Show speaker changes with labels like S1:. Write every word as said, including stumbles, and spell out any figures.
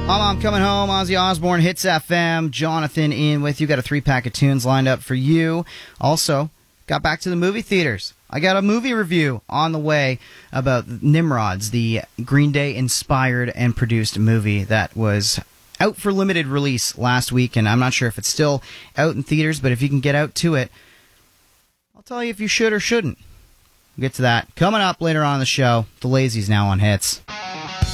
S1: Mom, I'm coming home. Ozzy Osbourne, Hits F M. Jonathan in with you. Got a three-pack of tunes lined up for you. Also, got back to the movie theaters. I got a movie review on the way about Nimrods, the Green Day-inspired and produced movie that was out for limited release last week, and I'm not sure if it's still out in theaters, but if you can get out to it, I'll tell you if you should or shouldn't. We'll get to that coming up later on in the show. The Lazy's now on Hits.